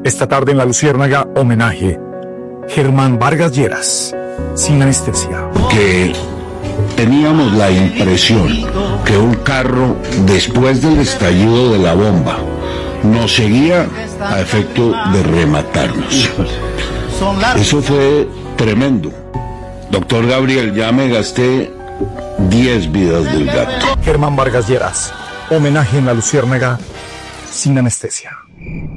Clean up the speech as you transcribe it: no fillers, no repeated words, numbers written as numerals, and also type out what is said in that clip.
Esta tarde en La Luciérnaga, homenaje. Germán Vargas Lleras, sin anestesia. Que teníamos la impresión que un carro, después del estallido de la bomba, nos seguía a efecto de rematarnos. Eso fue tremendo. Doctor Gabriel, ya me gasté 10 vidas del gato. Germán Vargas Lleras, homenaje en La Luciérnaga, sin anestesia.